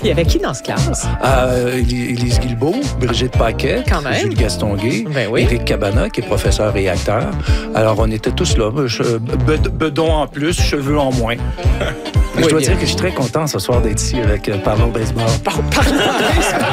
Il y avait qui dans ce classe? Élise Guilbeault, Brigitte Paquet, Julie Gastonguay, Éric Cabana, qui est professeur et acteur. Alors, on était tous là. Bedon en plus, cheveux en moins. Je dois dire que je suis très content ce soir d'être ici avec Parlons Baseball. Parlons Baseball!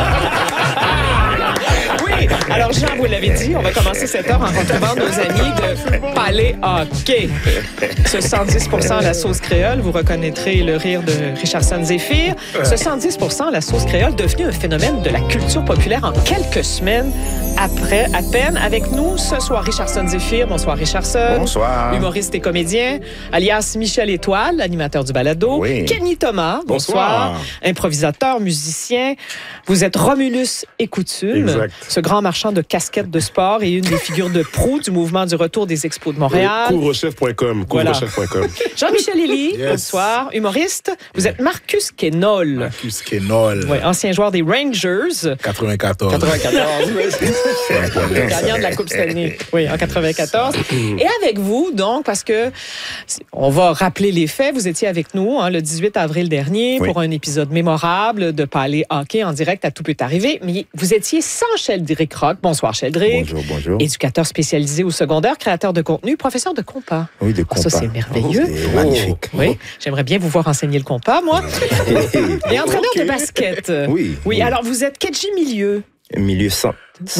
Oui! Alors, Jean, vous l'avez dit, on va commencer cette heure en retrouvant nos amis de Palais Hockey. Ce 110 % la sauce créole, vous reconnaîtrez le rire de Richardson Zéphyr. Ce 110 % la sauce créole, devenu un phénomène de la culture populaire en quelques semaines après, à peine. Avec nous ce soir, Richardson Zéphyr. Bonsoir, Richardson. Bonsoir. Humoriste et comédien, alias Michel Étoile, animateur du balado. Oui. Kenny Thomas. Bonsoir. Improvisateur, musicien. Vous êtes Romulus et Coutume. Exact. Ce grand marchand de casquettes de sport et une des figures de proue du mouvement du retour des expos de Montréal. Couvre-chef.com. Couvre-chef.com. Jean-Michel Elie. Yes. Bonsoir. Humoriste. Vous êtes Marcus Kenol. Marcus Kenol. Oui, ancien joueur des Rangers. 94. 94, oui. Gagnant de la Coupe Stanley. Oui, en 94. Et avec vous, donc, parce que on va rappeler les faits, vous étiez avec nous le 18 avril dernier pour un épisode mémorable de Palais Hockey en direct à Tout peut arriver. Mais vous étiez sans Sheldrick Rock. Bonsoir, Sheldrick. Bonjour. Éducateur spécialisé au secondaire, créateur de contenu, professeur de compas. Oui, de compas. Ça, c'est merveilleux. C'est magnifique. Oui, j'aimerais bien vous voir enseigner le compas, moi. Et entraîneur de basket. Oui, alors vous êtes Kedji Milieu. Milieu centre.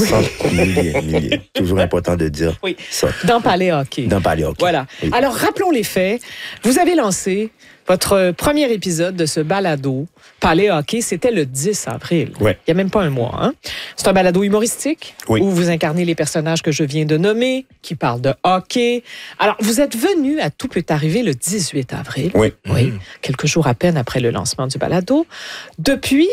Milieu. Toujours important de dire ça. Dans Palais Hockey. Voilà. Oui. Alors, rappelons les faits. Vous avez lancé votre premier épisode de ce balado, Palais Hockey, c'était le 10 avril. Ouais. Il n'y a même pas un mois. Hein? C'est un balado humoristique où vous incarnez les personnages que je viens de nommer, qui parlent de hockey. Alors, vous êtes venu à Tout peut arriver le 18 avril. Oui. Quelques jours à peine après le lancement du balado. Depuis,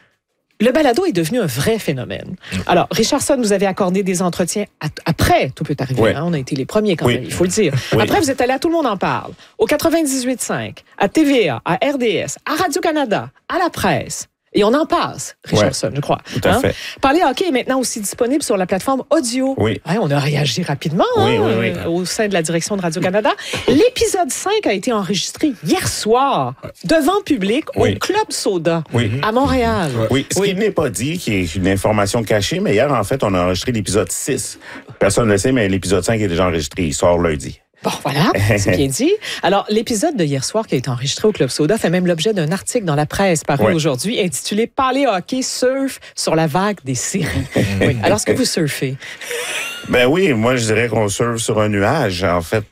le balado est devenu un vrai phénomène. Alors, Richardson, vous avez accordé des entretiens après Tout peut arriver. Oui. Hein? On a été les premiers quand même, il faut le dire. Après, vous êtes allé à Tout le monde en parle, au 98.5, à TVA, à RDS, à Radio-Canada, à la presse. Et on en passe, Richardson, je crois. Tout à fait. Parler hockey est maintenant aussi disponible sur la plateforme audio. Oui. Ouais, on a réagi rapidement au sein de la direction de Radio-Canada. L'épisode 5 a été enregistré hier soir, devant public, au Club Soda, à Montréal. Oui, ce qui n'est pas dit, qui est une information cachée, mais hier, en fait, on a enregistré l'épisode 6. Personne ne le sait, mais l'épisode 5 est déjà enregistré. Il sort lundi. Bon, voilà, c'est bien dit. Alors, l'épisode de hier soir qui a été enregistré au Club Soda fait même l'objet d'un article dans la presse paru aujourd'hui intitulé « Parler hockey surf sur la vague des séries ». Alors, est-ce que vous surfez? Ben oui, moi, je dirais qu'on surfe sur un nuage. En fait,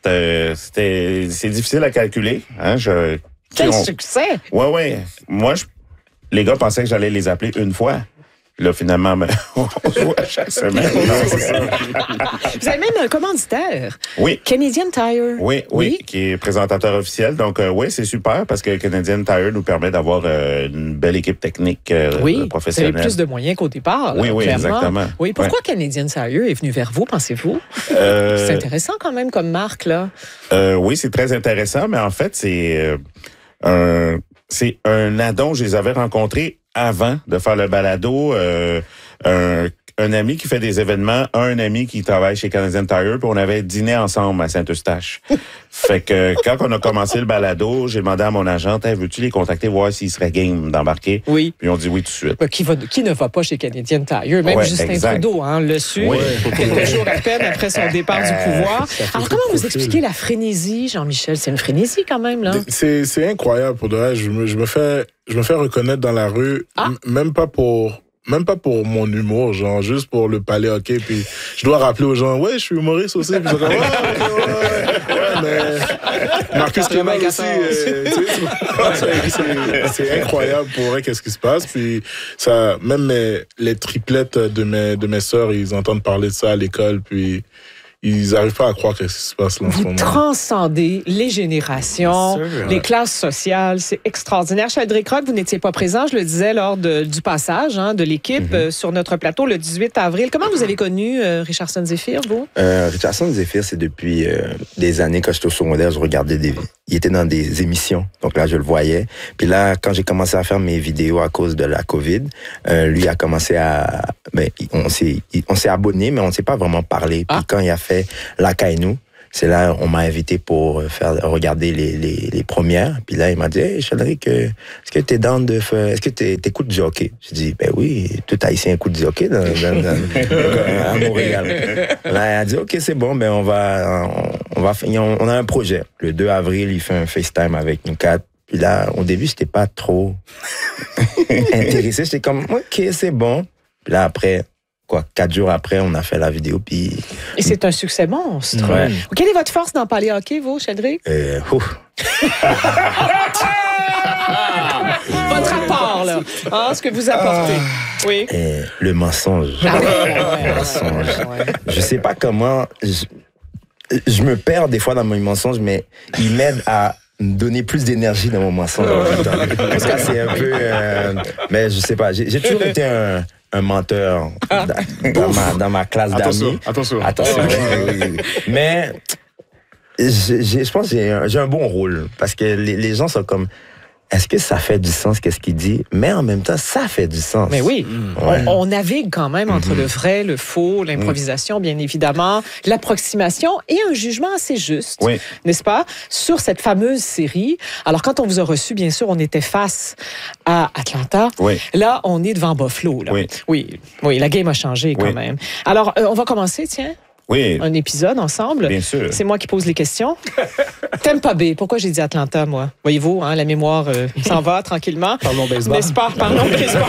c'est difficile à calculer. Hein? Quel succès! Oui. Moi, les gars pensaient que j'allais les appeler une fois. Là, finalement, on se voit chaque semaine. Vous avez même un commanditaire. Oui. Canadian Tire. Oui, qui est présentateur officiel. Donc, c'est super parce que Canadian Tire nous permet d'avoir une belle équipe technique professionnelle. Vous avez plus de moyens qu'au départ. Oui, clairement. Exactement. Oui, pourquoi Canadian Tire est venu vers vous, pensez-vous? C'est intéressant quand même comme marque, là. Oui, c'est très intéressant, mais en fait, c'est un addon. Je les avais rencontrés avant de faire le balado, un ami qui fait des événements, un ami qui travaille chez Canadian Tire, puis on avait dîné ensemble à Saint-Eustache. Fait que quand on a commencé le balado, j'ai demandé à mon agent, veux-tu les contacter, voir s'ils seraient game d'embarquer? Oui. Puis on dit oui tout de suite. Qui ne va pas chez Canadian Tire? Même Justin Trudeau le su, quelques jours à peine après son départ du pouvoir. Alors, comment vous expliquez la frénésie, Jean-Michel? C'est une frénésie quand même, là. C'est incroyable pour de vrai. Je me fais reconnaître dans la rue, même pas pour mon humour, genre, juste pour le Palais Hockey. Puis je dois rappeler aux gens, je suis humoriste aussi. Puis mais Marcus Kenol aussi. C'est incroyable pour vrai, qu'est-ce qui se passe. Puis ça, même les triplettes de mes sœurs, ils entendent parler de ça à l'école. Puis ils n'arrivent pas à croire ce qui se passe là en ce moment. Vous transcendez les générations, les classes sociales. C'est extraordinaire. Sheldrick Rock, vous n'étiez pas présent, je le disais, lors du passage de l'équipe sur notre plateau le 18 avril. Comment vous avez connu Richardson Zéphyr, vous? Richardson Zéphyr, c'est depuis des années, quand j'étais au secondaire, je regardais il était dans des émissions. Donc là, je le voyais. Puis là, quand j'ai commencé à faire mes vidéos à cause de la COVID, lui a commencé à... on s'est abonnés, mais on ne s'est pas vraiment parlé. Puis quand il a fait La Caille-nous, c'est là, on m'a invité pour regarder les premières. Puis là, il m'a dit, hey, Sheldrick, est-ce que t'es down de faire, est-ce que t'écoutes du hockey? J'ai dit, ben oui, tout Haïtien écoute du hockey à Montréal. Là, il a dit, OK, c'est bon, ben on a un projet. Le 2 avril, il fait un FaceTime avec nous 4. Puis là, au début, j'étais pas trop intéressé. J'étais comme, OK, c'est bon. Puis là, après, 4 jours après, on a fait la vidéo, puis... Et c'est un succès monstre. Ouais. Quelle est votre force dans parler hockey, vous, Sheldrick? Votre apport, là. Ce que vous apportez. Oui. Le mensonge. Le mensonge. Je sais pas comment... Je me perds des fois dans mes mensonges, mais il m'aide à me donner plus d'énergie dans mon mensonge. Parce que c'est un peu... mais je sais pas, j'ai toujours été un menteur dans ma classe d'amis. Attention. Oui. Mais je pense que j'ai un bon rôle. Parce que les gens sont comme... Est-ce que ça fait du sens, qu'est-ce qu'il dit? Mais en même temps, ça fait du sens. Mais oui, on navigue quand même entre le vrai, le faux, l'improvisation, bien évidemment, l'approximation et un jugement assez juste, n'est-ce pas, sur cette fameuse série. Alors, quand on vous a reçu, bien sûr, on était face à Atlanta. Oui. Là, on est devant Buffalo. Là. Oui, la game a changé quand même. Alors, on va commencer, tiens. Oui. Un épisode ensemble. Bien sûr. C'est moi qui pose les questions. Tampa Bay. Pourquoi j'ai dit Atlanta, moi? Voyez-vous, la mémoire s'en va tranquillement. Parlons baseball. N'est-ce pas? Parlons baseball.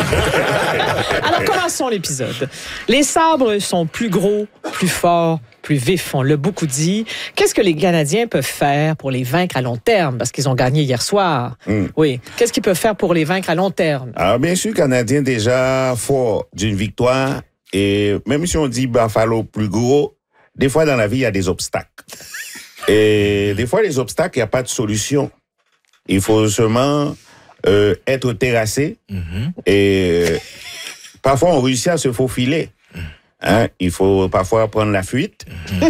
Alors, commençons l'épisode. Les sabres sont plus gros, plus forts, plus vifs, on l'a beaucoup dit. Qu'est-ce que les Canadiens peuvent faire pour les vaincre à long terme? Parce qu'ils ont gagné hier soir. Oui. Qu'est-ce qu'ils peuvent faire pour les vaincre à long terme? Alors, bien sûr, Canadiens déjà forts d'une victoire. Et même si on dit Buffalo plus gros, des fois dans la vie, il y a des obstacles. Et des fois, les obstacles, il n'y a pas de solution. Il faut seulement être terrassé. Et parfois, on réussit à se faufiler. Il faut parfois prendre la fuite.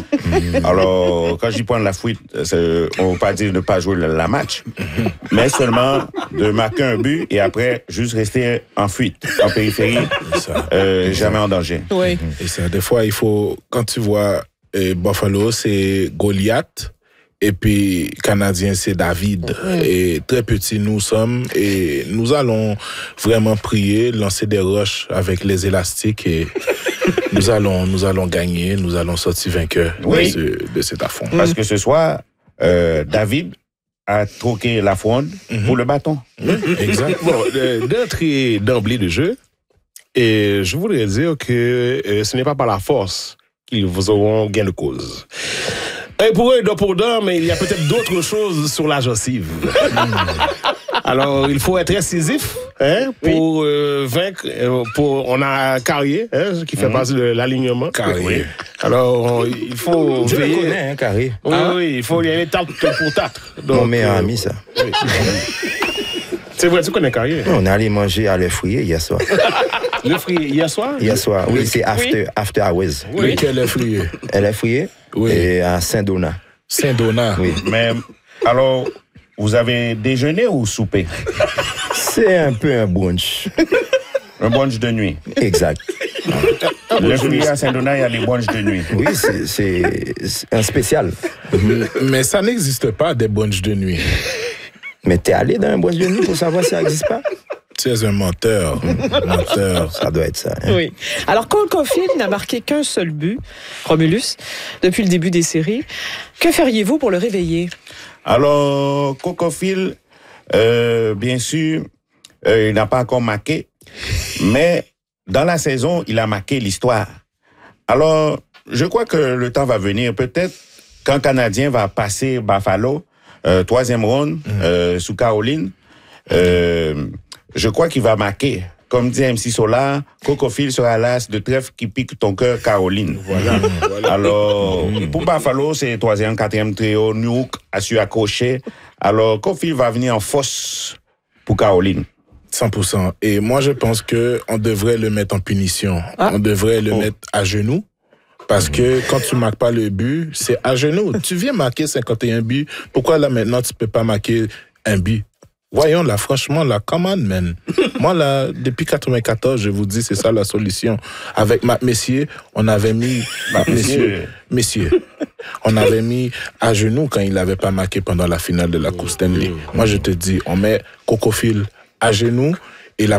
Alors, quand je dis prendre la fuite, on ne veut pas dire ne pas jouer le match, mais seulement de marquer un but et après, juste rester en fuite, en périphérie, jamais en danger. Oui. Et ça, des fois, il faut, quand tu vois Buffalo, c'est Goliath. Et puis, Canadien, c'est David. Et très petits nous sommes. Et nous allons vraiment prier, lancer des roches avec les élastiques et nous allons gagner, nous allons sortir vainqueurs de cet affront. Parce que ce soir, David a troqué la fronde pour le bâton. Exact. Bon, d'entrée de jeu, et je voudrais dire que ce n'est pas par la force qu'ils vous auront gain de cause. Et pour eux, pour d'or, mais il y a peut-être d'autres choses sur la gencive. Alors, il faut être incisif pour vaincre. On a Carrier, qui fait partie de l'alignement. Carrier. Alors, il faut Je veiller. le connais, Carré. Oui, il faut y aller tarte pour tarte. Mon meilleur ami, ça. Oui. C'est vrai, tu connais Carrier? On est allé manger à Le Frier hier soir. Le Frier, hier soir? Hier soir, oui, c'est After Hours. Oui. Lequel est frié? Elle est Frier et à Saint-Donat. Saint-Donat. Oui. Mais alors, vous avez déjeuné ou soupé? C'est un peu un brunch. Un brunch de nuit. Exact. Le fruit à Saint-Donat, il y a les brunchs de nuit. Oui, c'est un spécial. Mais ça n'existe pas, des brunchs de nuit. Mais t'es allé dans un brunch de nuit pour savoir si ça n'existe pas? Tu es un menteur. Menteur. Ça doit être ça. Oui. Alors, Cole Caulfield n'a marqué qu'un seul but, Romulus, depuis le début des séries. Que feriez-vous pour le réveiller? Alors, Caulfield, bien sûr, il n'a pas encore marqué, mais dans la saison, il a marqué l'histoire. Alors, je crois que le temps va venir. Peut-être qu'un Canadien va passer Buffalo, 3e round, sous Caroline, je crois qu'il va marquer. Comme dit MC Solar, Caulfield sera l'as de trèfle qui pique ton cœur, Caroline. Voilà. Alors, pour Buffalo, c'est 3e, 4e trio, Nuke a su accrocher. Alors, Caulfield va venir en force pour Caroline. 100%. Et moi, je pense qu'on devrait le mettre en punition. On devrait le mettre à genoux. Parce que quand tu marques pas le but, c'est à genoux. Tu viens marquer 51 buts. Pourquoi là maintenant tu peux pas marquer un but? Voyons, là, franchement, là, come on, man. Moi, là, depuis 94, je vous dis, c'est ça la solution. Avec Matt Messier, on avait mis... Messier. On avait mis à genoux quand il n'avait pas marqué pendant la finale de la Coupe Stanley. Moi, je te dis, on met Coco Phil à genoux